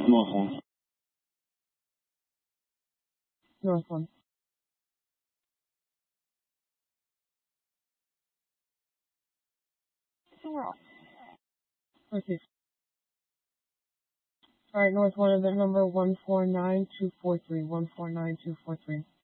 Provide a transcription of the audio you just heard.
North one. North one. Okay. Alright, North one, event number 149243. 149243.